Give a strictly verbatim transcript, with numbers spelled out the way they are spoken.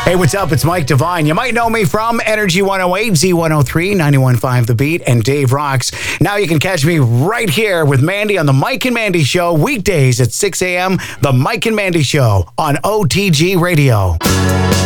Hey, what's up? It's Mike Devine. You might know me from Energy one oh eight, Z one oh three, ninety-one point five The Beat, and Dave Rocks. Now you can catch me right here with Mandy on The Mike and Mandy Show, weekdays at six a.m. The Mike and Mandy Show on O T G Radio.